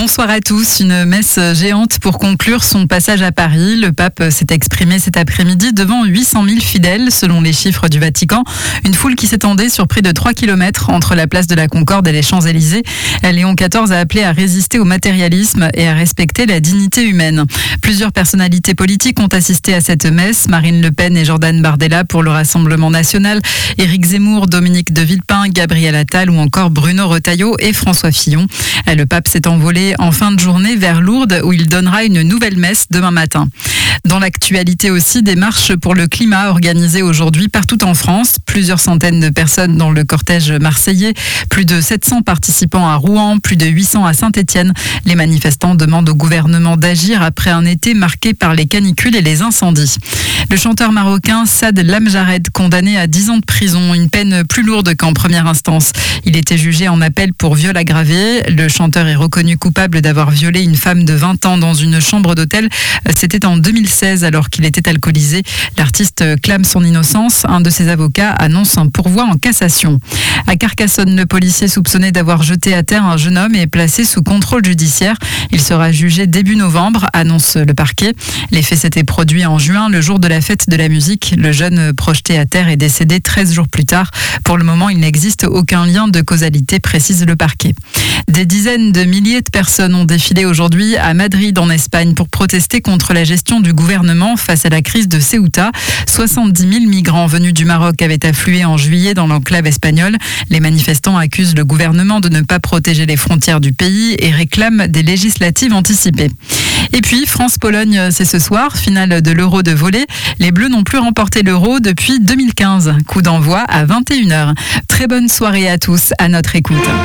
Bonsoir à tous. Une messe géante pour conclure son passage à Paris. Le pape s'est exprimé cet après-midi devant 800 000 fidèles, selon les chiffres du Vatican. Une foule qui s'étendait sur près de 3 km entre la place de la Concorde et les Champs-Élysées. Léon XIV a appelé à résister au matérialisme et à respecter la dignité humaine. Plusieurs personnalités politiques ont assisté à cette messe. Marine Le Pen et Jordan Bardella pour le Rassemblement national, Éric Zemmour, Dominique de Villepin, Gabriel Attal ou encore Bruno Retailleau et François Fillon. Le pape s'est envolé en fin de journée vers Lourdes où il donnera une nouvelle messe demain matin. Dans l'actualité aussi, des marches pour le climat organisées aujourd'hui partout en France. Plusieurs centaines de personnes dans le cortège marseillais, plus de 700 participants à Rouen, plus de 800 à Saint-Étienne. Les manifestants demandent au gouvernement d'agir après un été marqué par les canicules et les incendies. Le chanteur marocain Saad Lamjared, condamné à 10 ans de prison, une peine plus lourde qu'en première instance. Il était jugé en appel pour viol aggravé. Le chanteur est reconnu coupable d'avoir violé une femme de 20 ans dans une chambre d'hôtel. C'était en 2016 alors qu'il était alcoolisé. L'artiste clame son innocence. Un de ses avocats annonce un pourvoi en cassation. À Carcassonne, le policier soupçonné d'avoir jeté à terre un jeune homme est placé sous contrôle judiciaire. Il sera jugé début novembre, annonce le parquet. Les faits s'étaient produits en juin, le jour de la fête de la musique. Le jeune projeté à terre est décédé 13 jours plus tard. Pour le moment, il n'existe aucun lien de causalité, précise le parquet. Des dizaines de milliers de personnes ont défilé aujourd'hui à Madrid en Espagne pour protester contre la gestion du gouvernement face à la crise de Ceuta. 70 000 migrants venus du Maroc avaient afflué en juillet dans l'enclave espagnole. Les manifestants accusent le gouvernement de ne pas protéger les frontières du pays et réclament des législatives anticipées. Et puis, France-Pologne, c'est ce soir, finale de l'Euro de volley. Les Bleus n'ont plus remporté l'Euro depuis 2015. Coup d'envoi à 21h. Très bonne soirée à tous, à notre écoute.